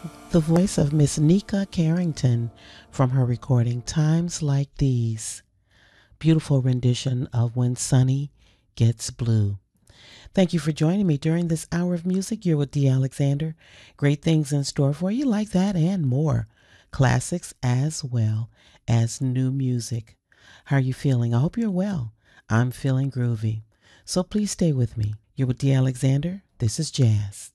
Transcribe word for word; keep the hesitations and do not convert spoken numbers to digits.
The voice of Miss Nika Carrington from her recording Times Like These. Beautiful rendition of When Sunny Gets Blue. Thank you for joining me during this hour of music. You're with Dee Alexander. Great things in store for you like that and more. Classics as well as new music. How are you feeling? I hope you're well. I'm feeling groovy. So please stay with me. You're with Dee Alexander. This is Jazz.